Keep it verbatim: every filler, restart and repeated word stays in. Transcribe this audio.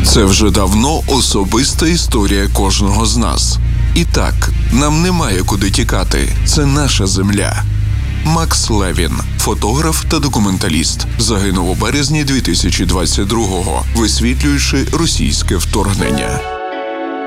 Це вже давно особиста історія кожного з нас. І так, нам немає куди тікати. Це наша земля. Макс Левін, фотограф та документаліст, загинув у березні дві тисячі двадцять другого, висвітлюючи російське вторгнення.